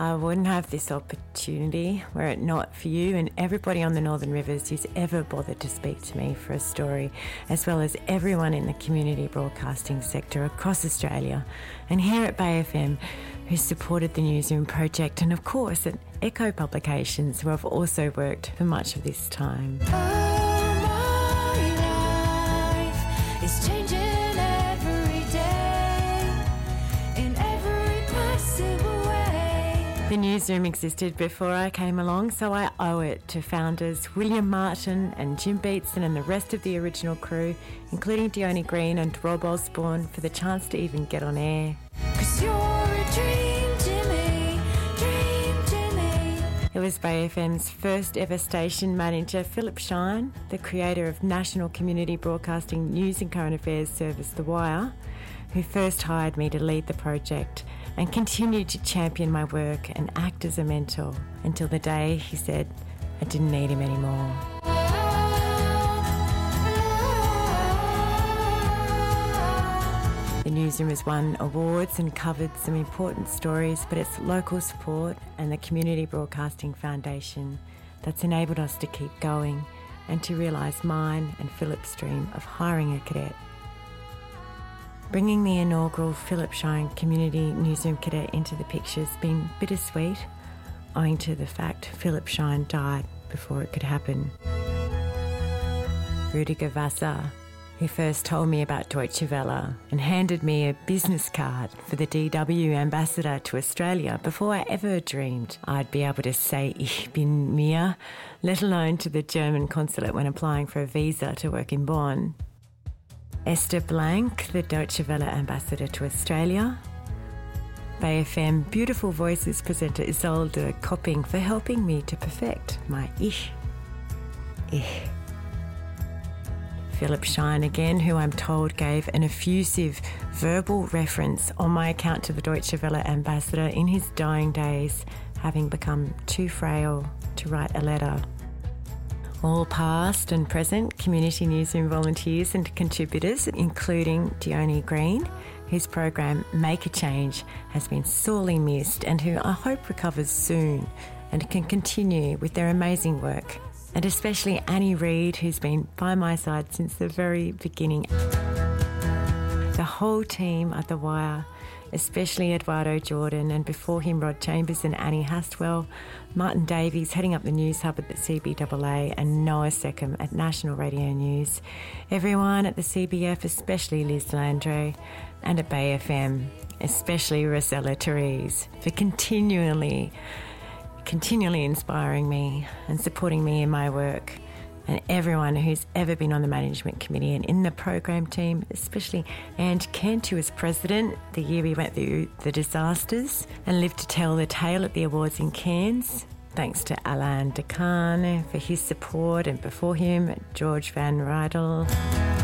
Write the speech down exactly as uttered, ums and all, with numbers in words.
I wouldn't have this opportunity were it not for you and everybody on the Northern Rivers who's ever bothered to speak to me for a story, as well as everyone in the community broadcasting sector across Australia, and here at Bay F M who supported the Newsroom project, and of course at Echo Publications, where I've also worked for much of this time. Oh, my life is changing every day in every possible way. The Newsroom existed before I came along, so I owe it to founders William Martin and Jim Beatson and the rest of the original crew, including Dione Green and Rob Osborne, for the chance to even get on air. 'Cause you're a dream, Jimmy, dream, Jimmy. It was Bay F M's first ever station manager, Philip Shine, the creator of national community broadcasting news and current affairs service The Wire, who first hired me to lead the project and continued to champion my work and act as a mentor until the day he said I didn't need him anymore. The Newsroom has won awards and covered some important stories, but it's local support and the Community Broadcasting Foundation that's enabled us to keep going and to realise mine and Philip's dream of hiring a cadet. Bringing the inaugural Philip Shine Community Newsroom Cadet into the picture has been bittersweet, owing to the fact Philip Shine died before it could happen. Rudiger Wasser, who first told me about Deutsche Welle and handed me a business card for the D W ambassador to Australia before I ever dreamed I'd be able to say Ich bin mir, let alone to the German consulate when applying for a visa to work in Bonn. Esther Blank, the Deutsche Welle ambassador to Australia. Bay F M Beautiful Voices presenter Isolde Kopping for helping me to perfect my Ich. Ich. Philip Shine again, who I'm told gave an effusive verbal reference on my account to the Deutsche Welle ambassador in his dying days, having become too frail to write a letter. All past and present community newsroom volunteers and contributors, including Dione Green, whose program Make a Change has been sorely missed and who I hope recovers soon and can continue with their amazing work. And especially Annie Reid, who's been by my side since the very beginning. The whole team at The Wire, especially Eduardo Jordan, and before him Rod Chambers and Annie Hastwell, Martin Davies heading up the news hub at the C B A A, and Noah Seckham at National Radio News. Everyone at the C B F, especially Liz Landry, and at Bay F M, especially Rosella Therese, for continually continually inspiring me and supporting me in my work, and everyone who's ever been on the management committee and in the program team, especially Ange Kent, who was president the year we went through the disasters and lived to tell the tale at the awards in Cairns. Thanks to Alain Decane for his support, and before him, George Van Rydel.